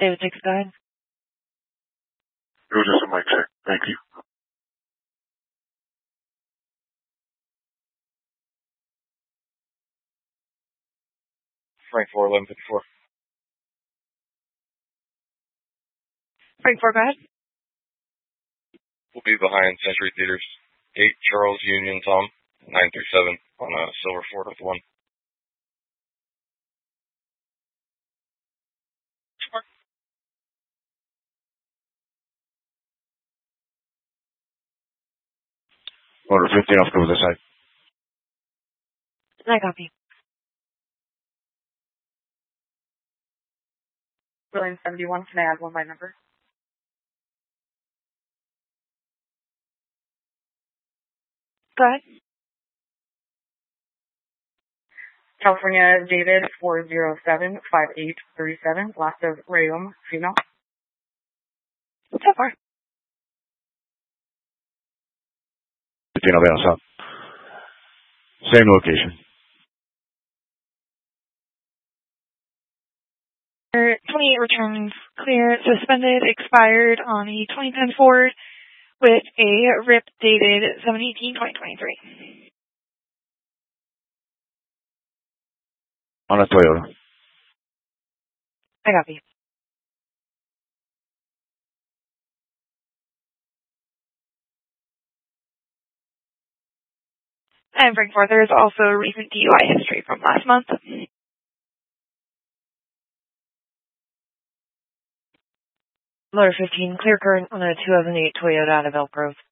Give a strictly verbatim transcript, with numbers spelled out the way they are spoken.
David takes a guide. It was just a mic check. Thank you. Frank four, eleven fifty-four. Frank four, go ahead. We'll be behind Century Theaters. eight Charles Union Tom, nine three seven on a Silver Ford with one. Order fifteen off to the side. I copy. William seventy-one, can I add one by number? Go ahead. California David four zero seven five eight three seven, last of Rayum, female. So far. fifteen off the south. Same location. twenty-eight returns clear, suspended, expired on a twenty ten Ford with a R I P dated seven eighteen twenty twenty-three. On a Toyota. I copy. And Frank four, there is also recent D U I history from last month. Motor fifteen, clear current on a two thousand eight Toyota out of Elk Grove.